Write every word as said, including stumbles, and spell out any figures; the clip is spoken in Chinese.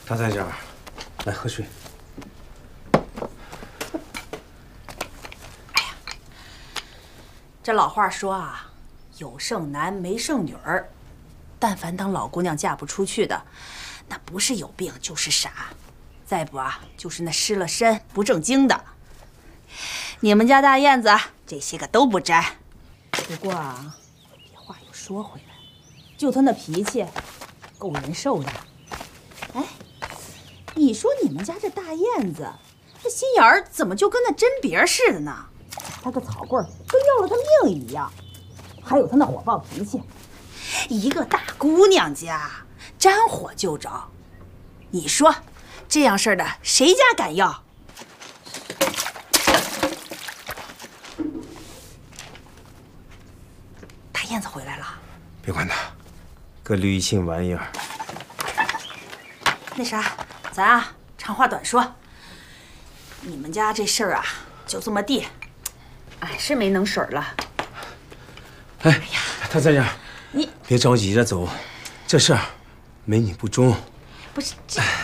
他在这儿，来喝水。 哎呀，这老话说啊，有剩男没剩女儿。但凡当老姑娘嫁不出去的，那不是有病就是傻，再不啊就是那失了身不正经的。你们家大燕子这些个都不沾。不过啊，这话又说回来，就她那脾气，够人受的。哎，你说你们家这大燕子，这心眼儿怎么就跟那针别似的呢？她个草棍儿跟要了她命一样，还有她那火爆脾气。一个大姑娘家沾火就着，你说这样事儿的谁家敢要？大燕子回来了， 别管他，个绿性玩意儿。 那啥，咱啊长话短说，你们家这事儿啊就这么地，俺是没能水了。 哎呀，他在这儿。 你别着急着走，这事儿没你不中。 不是这，